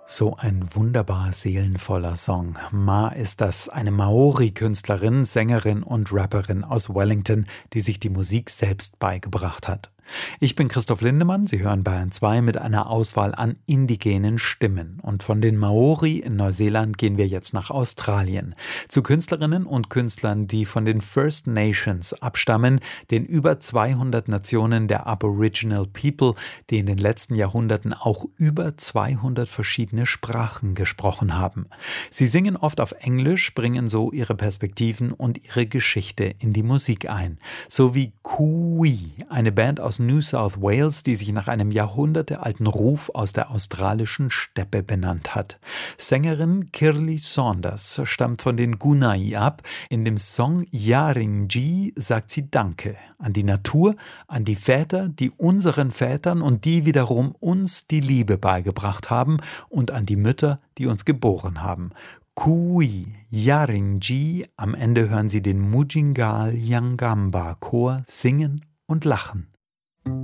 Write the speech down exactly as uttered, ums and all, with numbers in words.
So ein wunderbar seelenvoller Song. Ma ist das, eine Maori-Künstlerin, Sängerin und Rapperin aus Wellington, die sich die Musik selbst beigebracht hat. Ich bin Christoph Lindemann, Sie hören Bayern zwei mit einer Auswahl an indigenen Stimmen. Und von den Maori in Neuseeland gehen wir jetzt nach Australien. Zu Künstlerinnen und Künstlern, die von den First Nations abstammen, den über zweihundert Nationen der Aboriginal People, die in den letzten Jahrhunderten auch über zweihundert verschiedene Sprachen gesprochen haben. Sie singen oft auf Englisch, bringen so ihre Perspektiven und ihre Geschichte in die Musik ein. So wie Kui, eine Band aus New South Wales, die sich nach einem jahrhundertealten Ruf aus der australischen Steppe benannt hat. Sängerin Kirli Saunders stammt von den Gunai ab. In dem Song Yarinji sagt sie Danke an die Natur, an die Väter, die unseren Vätern und die wiederum uns die Liebe beigebracht haben und an die Mütter, die uns geboren haben. Kui, Yarinji, am Ende hören Sie den Mujingal Yangamba Chor singen und lachen.